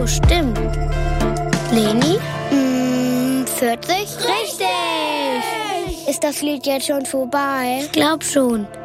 so, stimmt. Leni? 40? Richtig! Ist das Lied jetzt schon vorbei? Ich glaub schon.